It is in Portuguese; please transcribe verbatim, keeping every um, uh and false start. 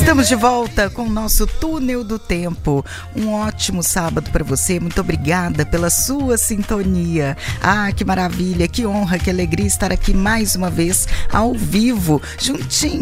Estamos de volta com o nosso Túnel do Tempo. Um ótimo sábado para você. Muito obrigada pela sua sintonia. Ah, que maravilha, que honra, que alegria estar aqui mais uma vez ao vivo, juntinho